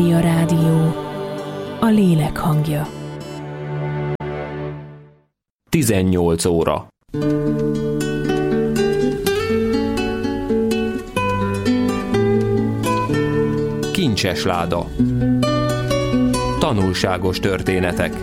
A rádió, a lélek hangja. 18 óra. Kincses láda. Tanulságos történetek.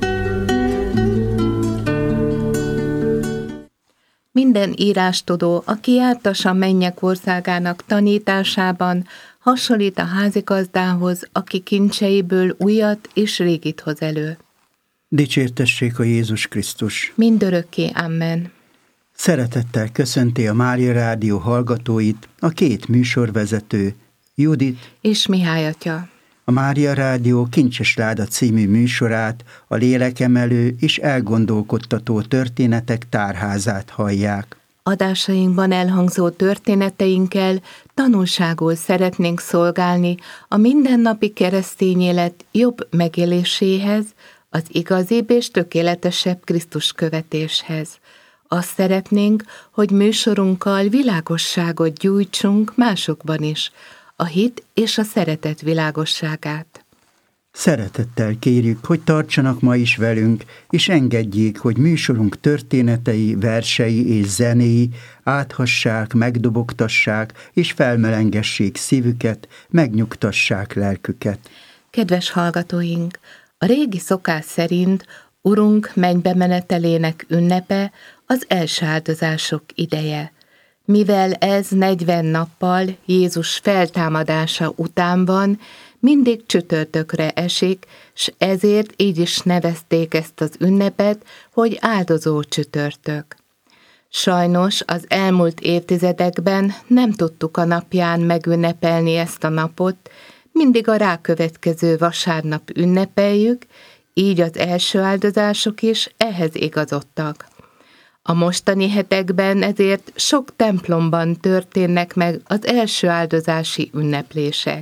Minden írástudó, aki jártas a mennyek országának tanításában, hasonlít a házigazdához, aki kincseiből újat és régit hoz elő. Dicsértessék a Jézus Krisztus! Mindörökké, amen. Szeretettel köszönti a Mária Rádió hallgatóit a két műsorvezető, Judit és Mihály atya. A Mária Rádió Kincses Láda című műsorát, a lélekemelő és elgondolkodtató történetek tárházát hallják. Adásainkban elhangzó történeteinkkel tanulságul szeretnénk szolgálni a mindennapi keresztény élet jobb megéléséhez, az igazibb és tökéletesebb Krisztus követéshez. Azt szeretnénk, hogy műsorunkkal világosságot gyújtsunk másokban is, a hit és a szeretet világosságát. Szeretettel kérjük, hogy tartsanak ma is velünk, és engedjék, hogy műsorunk történetei, versei és zenéi áthassák, megdobogtassák és felmelengessék szívüket, megnyugtassák lelküket. Kedves hallgatóink, a régi szokás szerint Urunk mennybe menetelének ünnepe az első áldozások ideje. Mivel ez 40 nappal Jézus feltámadása után van, mindig csütörtökre esik, s ezért így is nevezték ezt az ünnepet, hogy áldozó csütörtök. Sajnos az elmúlt évtizedekben nem tudtuk a napján megünnepelni ezt a napot, mindig a rákövetkező vasárnap ünnepeljük, így az első áldozások is ehhez igazodtak. A mostani hetekben ezért sok templomban történnek meg az első áldozási ünneplések.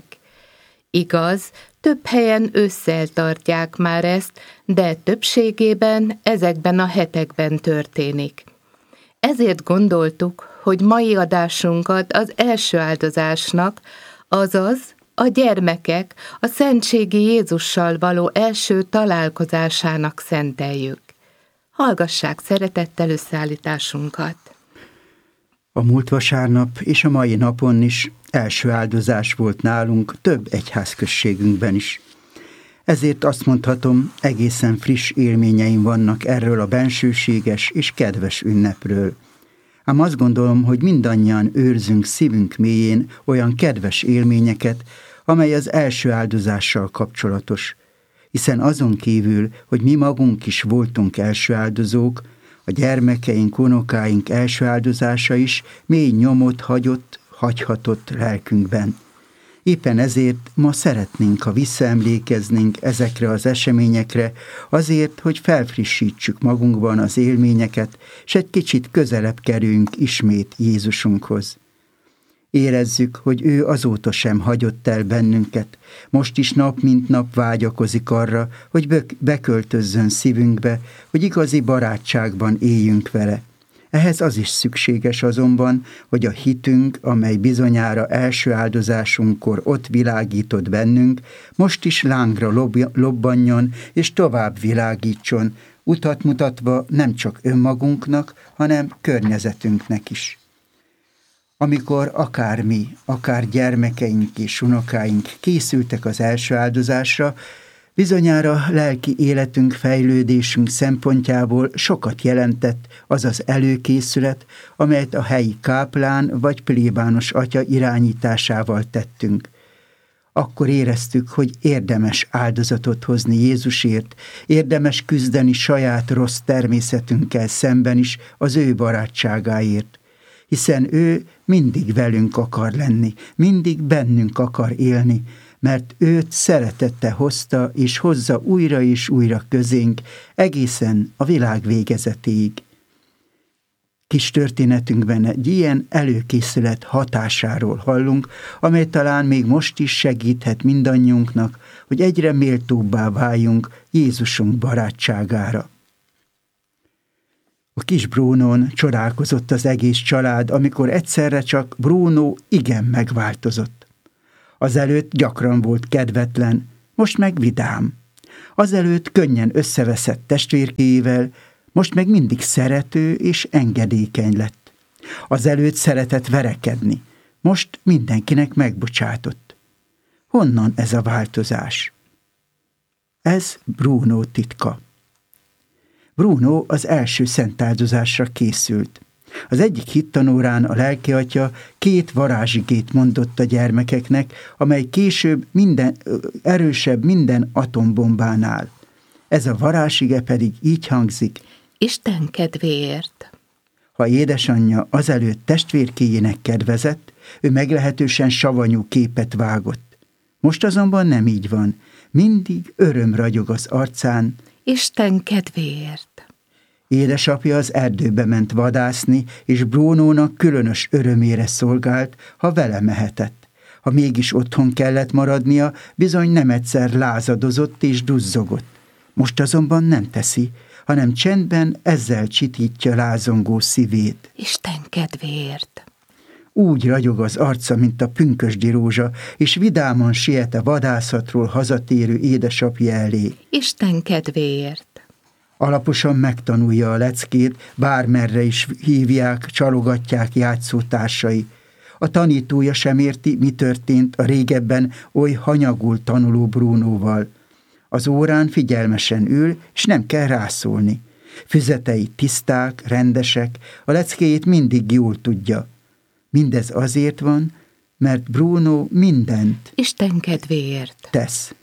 Igaz, több helyen ősszel tartják már ezt, de többségében ezekben a hetekben történik. Ezért gondoltuk, hogy mai adásunkat az első áldozásnak, azaz a gyermekek a szentségi Jézussal való első találkozásának szenteljük. Hallgassák szeretettel összeállításunkat. A múlt vasárnap és a mai napon is első áldozás volt nálunk több egyházközségünkben is. Ezért azt mondhatom, egészen friss élményeim vannak erről a bensőséges és kedves ünnepről. Ám azt gondolom, hogy mindannyian őrzünk szívünk mélyén olyan kedves élményeket, amely az első áldozással kapcsolatos. Hiszen azon kívül, hogy mi magunk is voltunk első áldozók, a gyermekeink, unokáink első áldozása is mély nyomot hagyhatott lelkünkben. Éppen ezért ma szeretnénk, ha visszaemlékeznénk ezekre az eseményekre, azért, hogy felfrissítsük magunkban az élményeket, és egy kicsit közelebb kerüljünk ismét Jézusunkhoz. Érezzük, hogy ő azóta sem hagyott el bennünket, most is nap mint nap vágyakozik arra, hogy beköltözzön szívünkbe, hogy igazi barátságban éljünk vele. Ehhez az is szükséges azonban, hogy a hitünk, amely bizonyára első áldozásunkkor ott világított bennünk, most is lángra lobbanjon és tovább világítson, utat mutatva nem csak önmagunknak, hanem környezetünknek is. Amikor akár mi, akár gyermekeink és unokáink készültek az első áldozásra, bizonyára lelki életünk, fejlődésünk szempontjából sokat jelentett az az előkészület, amelyet a helyi káplán vagy plébános atya irányításával tettünk. Akkor éreztük, hogy érdemes áldozatot hozni Jézusért, érdemes küzdeni saját rossz természetünkkel szemben is az ő barátságáért. Hiszen ő mindig velünk akar lenni, mindig bennünk akar élni, mert őt szeretettel hozta és hozza újra és újra közénk, egészen a világ végezetéig. Kis történetünkben egy ilyen előkészület hatásáról hallunk, amely talán még most is segíthet mindannyiunknak, hogy egyre méltóbbá váljunk Jézusunk barátságára. A kis Brunón csodálkozott az egész család, amikor egyszerre csak Bruno igen megváltozott. Azelőtt gyakran volt kedvetlen, most meg vidám. Azelőtt könnyen összeveszett testvérkéjével, most meg mindig szerető és engedékeny lett. Azelőtt szeretett verekedni, most mindenkinek megbocsátott. Honnan ez a változás? Ez Bruno titka. Bruno az első szentáldozásra készült. Az egyik hittanórán a lelkiatya 2 varázsigét mondott a gyermekeknek, amely később erősebb minden atombombánál. Ez a varázsige pedig így hangzik: Isten kedvéért. Ha édesanyja azelőtt testvérkéjének kedvezett, ő meglehetősen savanyú képet vágott. Most azonban nem így van, mindig öröm ragyog az arcán. Isten kedvéért. Édesapja az erdőbe ment vadászni, és Brunónak különös örömére szolgált, ha vele mehetett. Ha mégis otthon kellett maradnia, bizony nem egyszer lázadozott és duzzogott. Most azonban nem teszi, hanem csendben ezzel csitítja lázongó szívét. Isten kedvéért. Úgy ragyog az arca, mint a pünkösdi rózsa, és vidáman siet a vadászatról hazatérő édesapja elé. Isten kedvéért. Alaposan megtanulja a leckét, bármerre is hívják, csalogatják játszótársai. A tanítója sem érti, mi történt a régebben oly hanyagul tanuló Brunóval. Az órán figyelmesen ül, és nem kell rászólni. Füzetei tiszták, rendesek, a leckéjét mindig jól tudja. Mindez azért van, mert Bruno mindent Isten kedvéért tesz.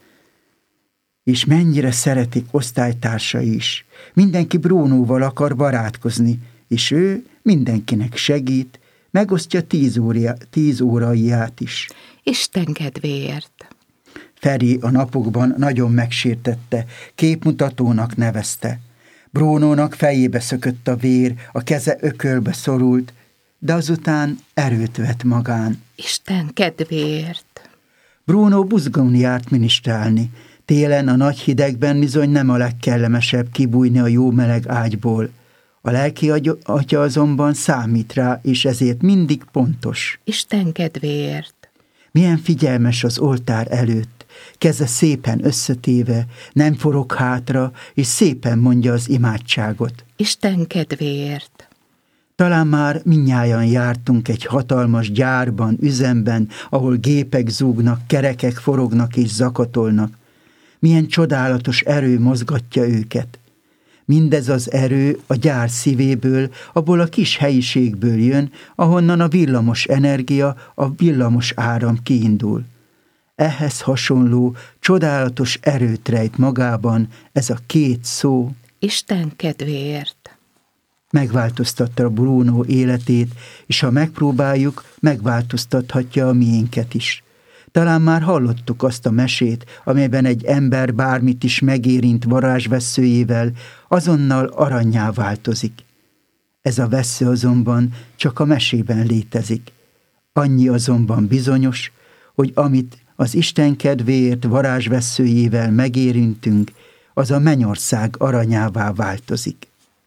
És mennyire szeretik osztálytársai is. Mindenki Brunóval akar barátkozni, és ő mindenkinek segít, megosztja 10 óráját is. Isten kedvéért. Feri a napokban nagyon megsértette, képmutatónak nevezte. Brunónak fejébe szökött a vér, a keze ökölbe szorult, de azután erőt vett magán. Isten kedvéért. Bruno buzgón járt minisztrálni. Télen a nagy hidegben bizony nem a legkellemesebb kibújni a jó meleg ágyból. A lelki atya azonban számít rá, és ezért mindig pontos. Isten kedvéért. Milyen figyelmes az oltár előtt, keze szépen összetéve, nem forog hátra, és szépen mondja az imádságot. Isten kedvéért. Talán már mindnyájan jártunk egy hatalmas gyárban, üzemben, ahol gépek zúgnak, kerekek forognak és zakatolnak. Milyen csodálatos erő mozgatja őket. Mindez az erő a gyár szívéből, abból a kis helyiségből jön, ahonnan a villamos energia, a villamos áram kiindul. Ehhez hasonló, csodálatos erőt rejt magában ez a 2 szó. Isten kedvéért. Megváltoztatta Bruno életét, és ha megpróbáljuk, megváltoztathatja a miénket is. Talán már hallottuk azt a mesét, amelyben egy ember bármit is megérint varázsvesszőjével, azonnal arannyá változik. Ez a vessző azonban csak a mesében létezik. Annyi azonban bizonyos, hogy amit az Isten kedvéért varázsvesszőjével megérintünk, az a mennyország aranyává változik.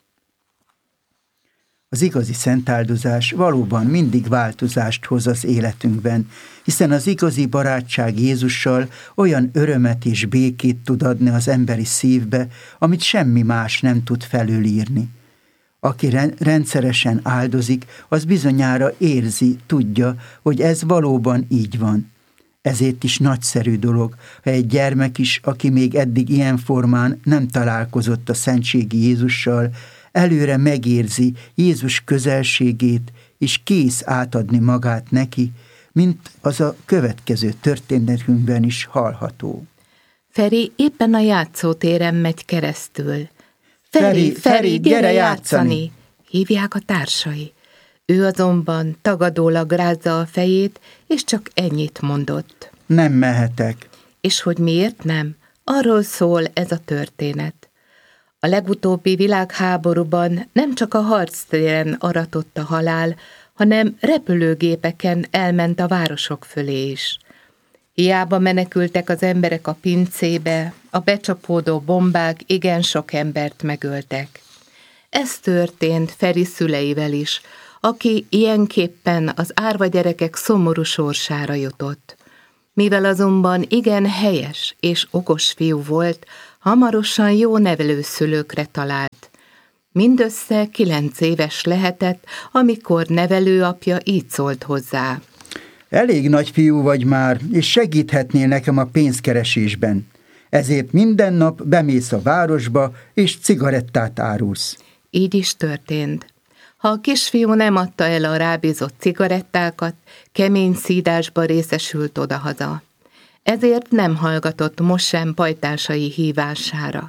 Az igazi szentáldozás valóban mindig változást hoz az életünkben, hiszen az igazi barátság Jézussal olyan örömet és békét tud adni az emberi szívbe, amit semmi más nem tud felülírni. Aki rendszeresen áldozik, az bizonyára érzi, tudja, hogy ez valóban így van. Ezért is nagyszerű dolog, ha egy gyermek is, aki még eddig ilyen formán nem találkozott a szentségi Jézussal, előre megérzi Jézus közelségét, és kész átadni magát neki, mint az a következő történetünkben is hallható. Feri éppen a játszótéren megy keresztül. Feri, gyere játszani! Hívják a társai. Ő azonban tagadólag rázza a fejét, és csak ennyit mondott. Nem mehetek. És hogy miért nem? Arról szól ez a történet. A legutóbbi világháborúban nem csak a harctéren aratott a halál, hanem repülőgépeken elment a városok fölé is. Hiába menekültek az emberek a pincébe, a becsapódó bombák igen sok embert megöltek. Ez történt Feri szüleivel is, aki ilyenképpen az árva gyerekek szomorú sorsára jutott. Mivel azonban igen helyes és okos fiú volt, hamarosan jó nevelőszülőkre talált. Mindössze 9 éves lehetett, amikor nevelőapja így szólt hozzá. Elég nagy fiú vagy már, és segíthetnél nekem a pénzkeresésben. Ezért minden nap bemész a városba, és cigarettát árulsz. Így is történt. Ha a kisfiú nem adta el a rábízott cigarettákat, kemény szídásba részesült odahaza. Ezért nem hallgatott most sem pajtásai hívására.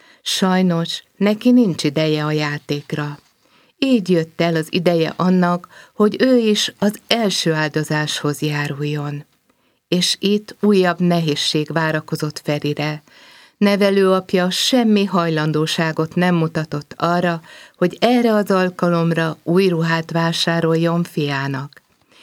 Sajnos neki nincs ideje a játékra. Így jött el az ideje annak, hogy ő is az első áldozáshoz járuljon. És itt újabb nehézség várakozott Ferire. Nevelőapja semmi hajlandóságot nem mutatott arra, hogy erre az alkalomra új ruhát vásároljon fiának.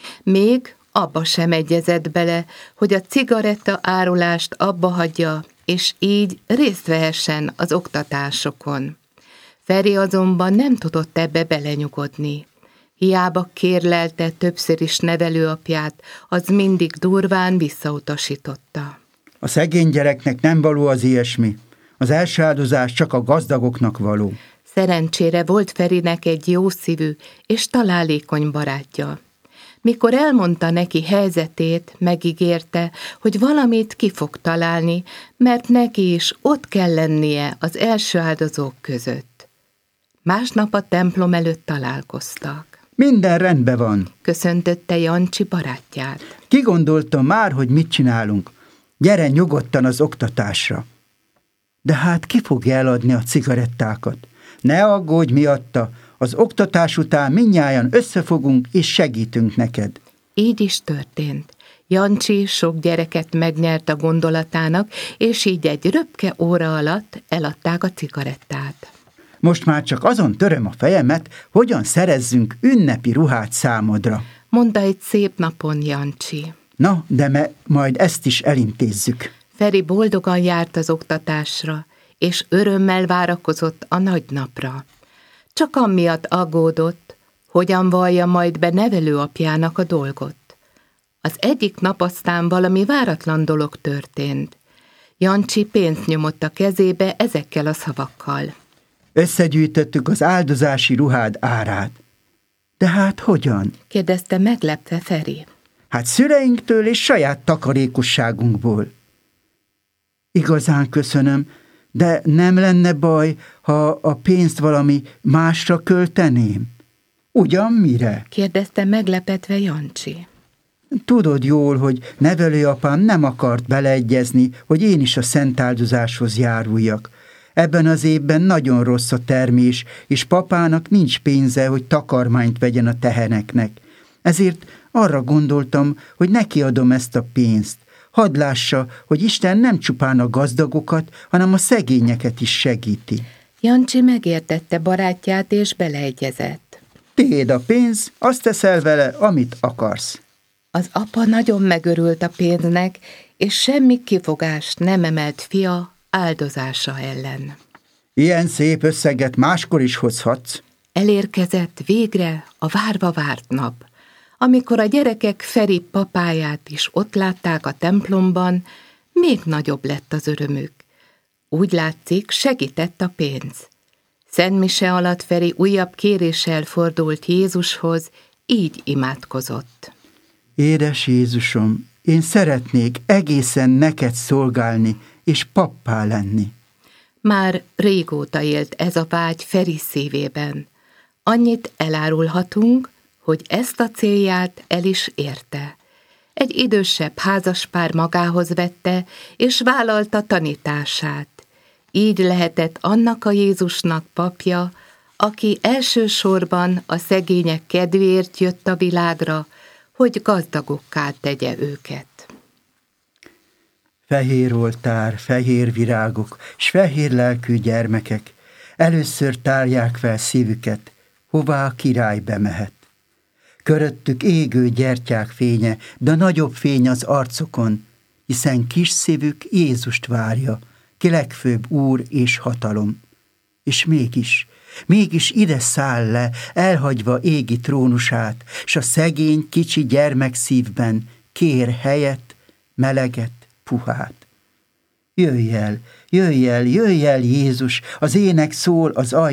Még abba sem egyezett bele, hogy a cigaretta árulást abba hagyja, és így részt vehessen az oktatásokon. Feri azonban nem tudott ebbe belenyugodni. Hiába kérlelte többször is nevelőapját, az mindig durván visszautasította. A szegény gyereknek nem való az ilyesmi. Az első áldozás csak a gazdagoknak való. Szerencsére volt Ferinek egy jó szívű és találékony barátja. Mikor elmondta neki helyzetét, megígérte, hogy valamit ki fog találni, mert neki is ott kell lennie az első áldozók között. Másnap a templom előtt találkoztak. Minden rendben van, Köszöntötte Jancsi barátját. Kigondoltam már, hogy mit csinálunk. Gyere nyugodtan az oktatásra. De hát ki fogja eladni a cigarettákat? Ne aggódj miatta, az oktatás után mindnyájan összefogunk és segítünk neked. Így is történt. Jancsi sok gyereket megnyert a gondolatának, és így egy röpke óra alatt eladták a cigarettát. Most már csak azon töröm a fejemet, hogyan szerezzünk ünnepi ruhát számodra. Mondta egy szép napon Jancsi. Na, de majd ezt is elintézzük. Feri boldogan járt az oktatásra, és örömmel várakozott a nagy napra. Csak amiatt aggódott, hogyan vallja majd be nevelőapjának a dolgot. Az egyik nap aztán valami váratlan dolog történt. Jancsi pénzt nyomott a kezébe ezekkel a szavakkal. Összegyűjtöttük az áldozási ruhád árát. De hát hogyan? Kérdezte meglepve Feri. Hát szüleinktől és saját takarékosságunkból. Igazán köszönöm, de nem lenne baj, ha a pénzt valami másra költeném? Ugyan mire? Kérdezte meglepetve Jancsi. Tudod jól, hogy nevelőapám nem akart beleegyezni, hogy én is a szentáldozáshoz járuljak. Ebben az évben nagyon rossz a termés, és papának nincs pénze, hogy takarmányt vegyen a teheneknek. Ezért arra gondoltam, hogy neki adom ezt a pénzt. Hadd lássa, hogy Isten nem csupán a gazdagokat, hanem a szegényeket is segíti. Jancsi megértette barátját, és beleegyezett. Tiéd a pénz, azt teszel vele, amit akarsz. Az apa nagyon megörült a pénznek, és semmi kifogást nem emelt fia áldozása ellen. Ilyen szép összeget máskor is hozhatsz. Elérkezett végre a várva várt nap. Amikor a gyerekek Feri papáját is ott látták a templomban, még nagyobb lett az örömük. Úgy látszik, segített a pénz. Szentmise alatt Feri újabb kéréssel fordult Jézushoz, így imádkozott. Édes Jézusom, én szeretnék egészen neked szolgálni, és pappá lenni. Már régóta élt ez a vágy Feri szívében. Annyit elárulhatunk, hogy ezt a célját el is érte. Egy idősebb házaspár magához vette, és vállalta tanítását. Így lehetett annak a Jézusnak papja, aki elsősorban a szegények kedvéért jött a világra, hogy gazdagokká tegye őket. Fehér oltár, fehér virágok, s fehér lelkű gyermekek először tárják fel szívüket, hová a király bemehet. Köröttük égő gyertyák fénye, de nagyobb fény az arcokon, hiszen kis szívük Jézust várja, ki legfőbb úr és hatalom. És mégis ide száll le, elhagyva égi trónusát, s a szegény kicsi gyermek szívben kér helyet, meleget, puhát. Jöjj el, jöjj el, jöjj el, Jézus, az ének szól az